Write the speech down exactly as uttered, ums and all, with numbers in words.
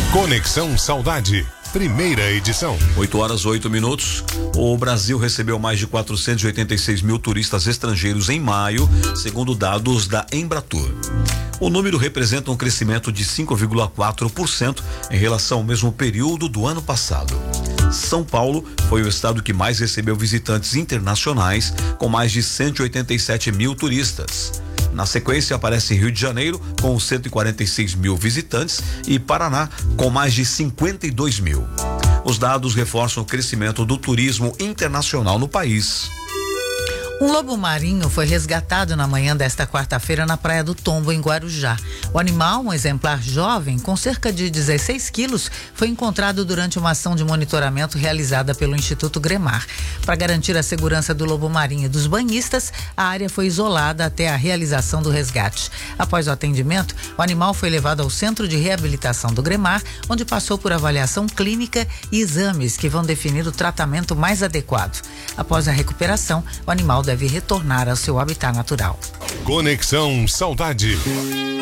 Conexão Saudade, primeira edição. oito horas, oito minutos. O Brasil recebeu mais de quatrocentos e oitenta e seis mil turistas estrangeiros em maio, segundo dados da Embratur. O número representa um crescimento de cinco vírgula quatro por cento em relação ao mesmo período do ano passado. São Paulo foi o estado que mais recebeu visitantes internacionais, com mais de cento e oitenta e sete mil turistas. Na sequência aparece Rio de Janeiro com cento e quarenta e seis mil visitantes e Paraná com mais de cinquenta e dois mil. Os dados reforçam o crescimento do turismo internacional no país. Um lobo marinho foi resgatado na manhã desta quarta-feira na Praia do Tombo, em Guarujá. O animal, um exemplar jovem, com cerca de dezesseis quilos, foi encontrado durante uma ação de monitoramento realizada pelo Instituto Gremar. Para garantir a segurança do lobo marinho e dos banhistas, a área foi isolada até a realização do resgate. Após o atendimento, o animal foi levado ao Centro de Reabilitação do Gremar, onde passou por avaliação clínica e exames que vão definir o tratamento mais adequado. Após a recuperação, o animal deve retornar ao seu habitat natural. Conexão Saudade.